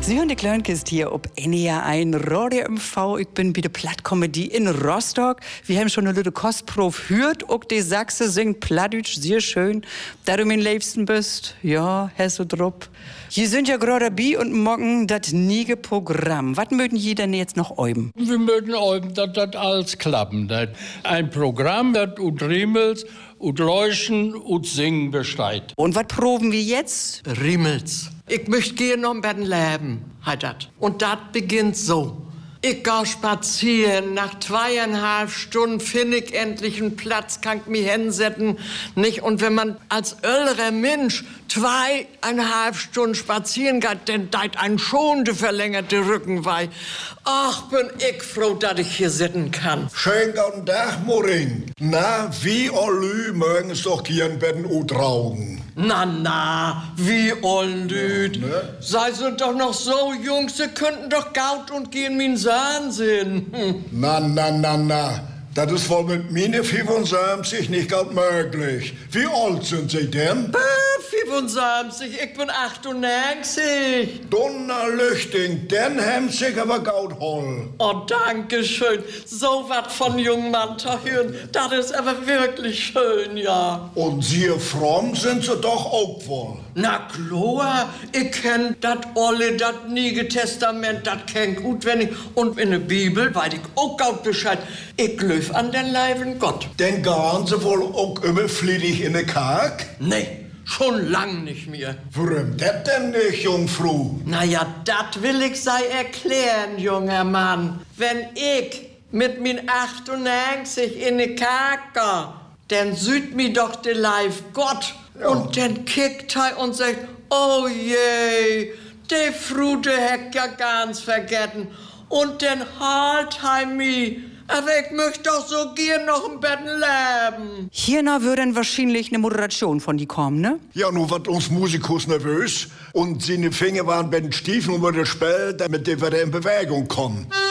Sie hören die Kleinkist hier ob NDR1 Radio MV. Ich bin bei der Plattkomödie in Rostock. Wir haben schon eine Lütte Kostprof hört. Auch die Sachse singt Plattdeutsch sehr schön. Da du mein Liebsten bist, ja, Hesse Drupp. Hier sind ja gerade dabei und morgen das niege Programm. Was möchten Sie denn jetzt noch üben? Wir möchten üben, dass das alles klappen. Dat ein Programm, das und Riemels, und Leuchten und Singen besteht. Und was proben wir jetzt? Riemels. Ich möchte gerne noch ein bisschen leben, halt dat. Und das beginnt so. Ich geh spazieren, nach 2,5 Stunden finde ich endlich einen Platz, kann ich mich hinsetzen, nicht? Und wenn man als älterer Mensch 2,5 Stunden spazieren geht, dann deit ein schon der verlängerte Rücken weh. Ach, bin ich froh, dass ich hier sitzen kann. Schönen guten Tag, Moring. Na, wie allü mögen es doch hier in Betten utraugen. Na, wie ollendüt. Ne? Sie sind doch noch so jung, sie könnten doch gaut und gehen min Sahn sehen. Na. Das ist wohl mit meine 75 nicht ganz möglich. Wie alt sind Sie denn? 75, ich bin 98. Donnerlüchting, den haben Sie aber gaut holl. Oh, danke schön. So was von jungen Mann zu hören, das ist aber wirklich schön, ja. Und Sie fromm sind Sie doch auch wohl. Na klar, ich kenn das olle, das Niege Testament, das kenn gut wenn ich. Und in der Bibel weiß ich auch gaut Bescheid. Ich löf an den leiben Gott. Denn gehen Sie wohl auch immer flittig in den Karg? Nee, schon lang nicht mehr. Warum das denn nicht, Jungfrau? Na ja, das will ich sei erklären, junger Mann. Wenn ich mit min 98 in den Karg gehe, dann süht mi doch de Leib Gott. Ja. Und dann kickt er und sagt, oh je, de Frute hätt ja ganz vergessen. Und dann halt er mi. Aber ich möchte doch so gern noch im Bett leben. Hierna würde dann wahrscheinlich eine Moderation von die kommen, ne? Ja, nun wird uns Musikus nervös und seine Finger waren bei den Stiefeln über das Spiel, damit wir wieder in Bewegung kommen.